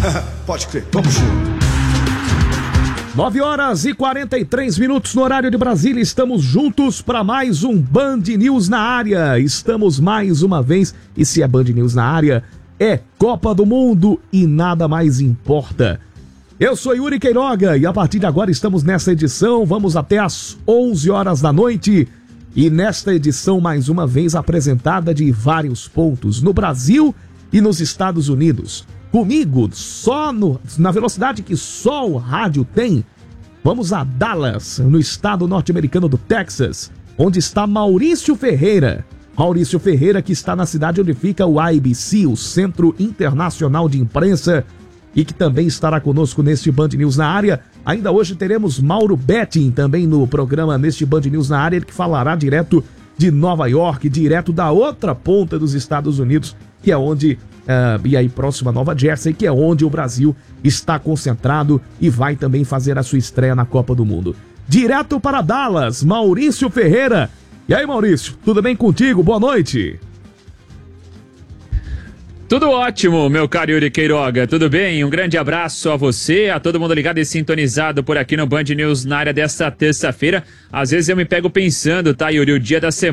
Pode crer, vamos junto. 9h43 no horário de Brasília. Estamos juntos para mais um Band News na área. Estamos mais uma vez, e se é Band News na área, é Copa do Mundo e nada mais importa. Eu sou Yuri Queiroga e a partir de agora estamos nessa edição. Vamos até às 11 horas da noite. E nesta edição, mais uma vez, apresentada de vários pontos no Brasil e nos Estados Unidos. Comigo, na velocidade que só o rádio tem, vamos a Dallas, no estado norte-americano do Texas, onde está Maurício Ferreira. Maurício Ferreira, que está na cidade onde fica o IBC, o Centro Internacional de Imprensa, e que também estará conosco neste Band News na área. Ainda hoje teremos Mauro Betting também no programa, neste Band News na área, ele que falará direto de Nova York, direto da outra ponta dos Estados Unidos, que é onde, e aí próximo a Nova Jersey, que é onde o Brasil está concentrado e vai também fazer a sua estreia na Copa do Mundo. Direto para Dallas, Maurício Ferreira. E aí, Maurício, tudo bem contigo? Boa noite. Tudo ótimo, meu caro Yuri Queiroga, tudo bem? Um grande abraço a você, a todo mundo ligado e sintonizado por aqui no Band News na área desta terça-feira. Às vezes eu me pego pensando, tá, Yuri, o dia da semana